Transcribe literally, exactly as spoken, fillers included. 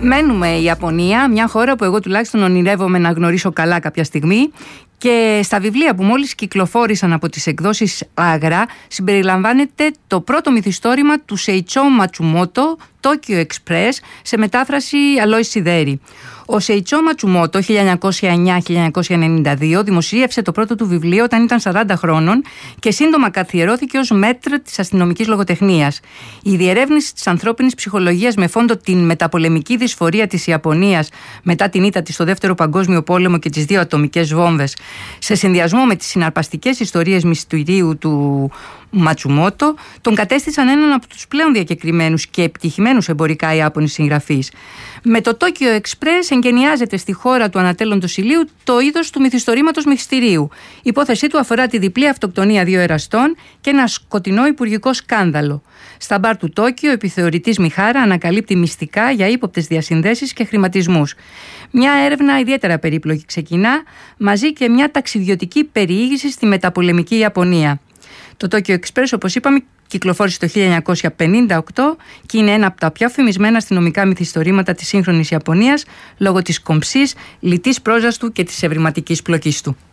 Μένουμε η Ιαπωνία, μια χώρα που εγώ τουλάχιστον ονειρεύομαι να γνωρίσω καλά κάποια στιγμή. Και στα βιβλία που μόλις κυκλοφόρησαν από τις εκδόσεις Άγρα συμπεριλαμβάνεται το πρώτο μυθιστόρημα του Σεϊτσό Ματσουμότο, Tokyo Express, σε μετάφραση Αλόη Σιδέρη. Ο Σεϊτσό Ματσουμότο χίλια εννιακόσια εννιά με χίλια εννιακόσια ενενήντα δύο δημοσίευσε το πρώτο του βιβλίο όταν ήταν σαράντα χρόνων και σύντομα καθιερώθηκε ως μέτρ της αστυνομικής λογοτεχνίας. Η διερεύνηση της ανθρώπινης ψυχολογίας με φόντο την μεταπολεμική δυσφορία της Ιαπωνίας μετά την ήττα της στο Δεύτερο Παγκόσμιο Πόλεμο και τις δύο ατομικές βόμβες, σε συνδυασμό με τις συναρπαστικές ιστορίες μυστηρίου του Ματσουμότο, τον κατέστησαν έναν από τους πλέον διακεκριμένους και επιτυχημένους εμπορικά Ιάπωνες συγγραφείς. Με το Tokyo Express εγκαινιάζεται στη χώρα του ανατέλλοντος ηλίου το είδος του μυθιστορήματος μυστηρίου. Η υπόθεσή του αφορά τη διπλή αυτοκτονία δύο εραστών και ένα σκοτεινό υπουργικό σκάνδαλο. Στα μπαρ του Τόκιο, ο επιθεωρητής Μιχάρα ανακαλύπτει μυστικά για ύποπτες διασυνδέσεις και χρηματισμούς. Μια έρευνα ιδιαίτερα περίπλοκη ξεκινά, μαζί και μια ταξιδιωτική περιήγηση στη μεταπολεμική Ιαπωνία. Το Tokyo Express, όπως είπαμε, κυκλοφόρησε το χίλια εννιακόσια πενήντα οκτώ και είναι ένα από τα πιο φημισμένα αστυνομικά μυθιστορήματα της σύγχρονης Ιαπωνίας λόγω της κομψής, λιτής πρόζας του και της ευρηματικής πλοκής του.